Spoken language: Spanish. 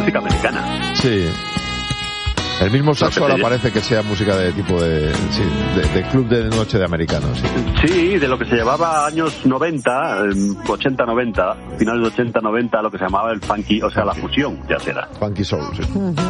música americana. Sí. El mismo saxo ahora parece que sea música de tipo de club de noche de americanos. Sí, de lo que se llevaba años 90, 80-90, finales de 80-90, lo que se llamaba el funky, o sea, la fusión, ya será. Funky soul, sí.